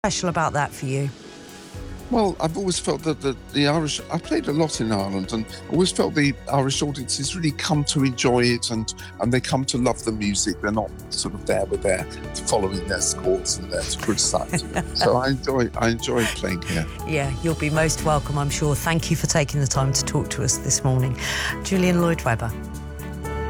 special about that for you? Well, I've always felt that the Irish... I played a lot in Ireland, and I always felt the Irish audiences really come to enjoy it, and they come to love the music. They're not sort of there with their following their scores and there to criticise it. So I enjoy playing here. Yeah, you'll be most welcome, I'm sure. Thank you for taking the time to talk to us this morning. Julian Lloyd-Webber.